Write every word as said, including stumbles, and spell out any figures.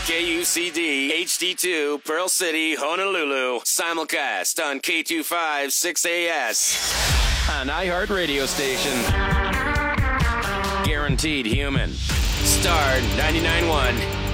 K U C D, H D two, Pearl City, Honolulu. Simulcast on K two five six A S. An iHeart radio station. Guaranteed human. Star ninety-nine point one.